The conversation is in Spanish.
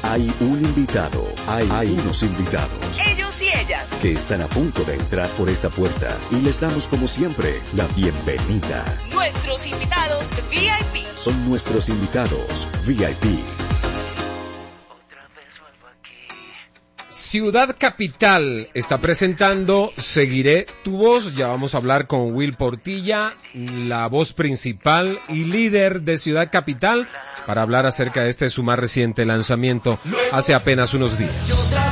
Hay un invitado, hay unos invitados. Ellos y ellas. Que están a punto de entrar por esta puerta y les damos como siempre la bienvenida. Nuestros invitados VIP. Son nuestros invitados VIP. Ciudad Capital está presentando Seguiré tu voz. Ya vamos a hablar con Will Portilla, la voz principal y líder de Ciudad Capital, para hablar acerca de su más reciente lanzamiento hace apenas unos días.